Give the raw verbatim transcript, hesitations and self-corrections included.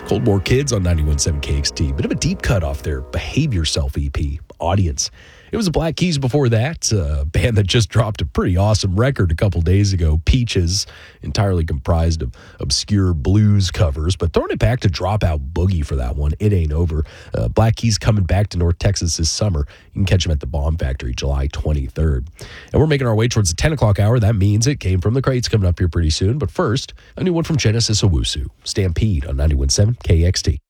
Coldmore Kids on ninety-one point seven K X T. Bit of a deep cut off their Behave Yourself E P, Audience. It was the Black Keys before that, a band that just dropped a pretty awesome record a couple days ago, Peaches, entirely comprised of obscure blues covers, but throwing it back to Dropout Boogie for that one. It ain't over. Uh, Black Keys coming back to North Texas this summer. You can catch them at the Bomb Factory July twenty-third. And we're making our way towards the ten o'clock hour. That means it came from the crates coming up here pretty soon. But first, a new one from Genesis Owusu, Stampede on ninety-one point seven K X T.